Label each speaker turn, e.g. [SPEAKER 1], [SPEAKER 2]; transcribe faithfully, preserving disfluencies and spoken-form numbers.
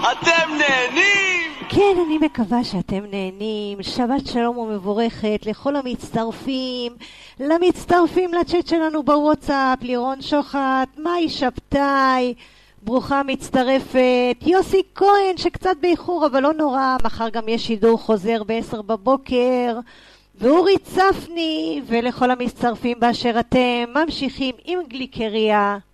[SPEAKER 1] אתם נהנים?
[SPEAKER 2] כן, אני מקווה שאתם נהנים. שבת שלום ומבורכת לכל המצטרפים, למצטרפים לצ'אט שלנו בוואטסאפ, לירון שוחט, מאי שבתאי, ברוכה מצטרפת, יוסי כהן שקצת באיחור אבל לא נורא, מחר גם יש שידור חוזר בעשר בבוקר, ואורי צפני, ולכל המצטרפים באשר אתם ממשיכים עם גליקריה